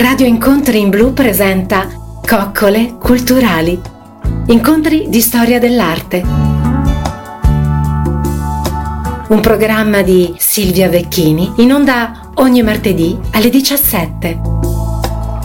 Radio Incontri in Blu presenta Coccole Culturali, incontri di storia dell'arte. Un programma di Silvia Vecchini in onda ogni martedì alle 17.